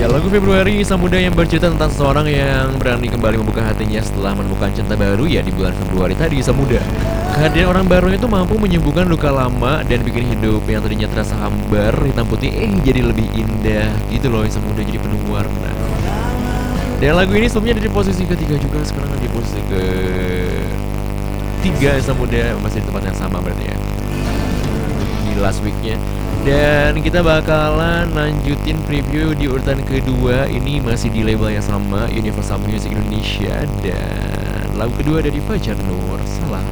Ya, lagu Februari sang muda yang bercerita tentang seseorang yang berani kembali membuka hatinya setelah menemukan cinta baru ya di bulan Februari tadi sang muda. Kehadiran orang baru itu mampu menyembuhkan luka lama dan bikin hidup yang tadinya terasa hambar, hitam putih jadi lebih indah gitu loh, sang muda jadi penuh warna. Dan lagu ini sebelumnya ada di posisi ketiga juga, sekarang ada di posisi ke tiga sang muda, masih di tempat yang sama berarti ya di last weeknya. Dan kita bakalan lanjutin preview di urutan kedua. Ini masih di label yang sama, Universal Music Indonesia. Dan lagu kedua dari Fajar Nur, Salah.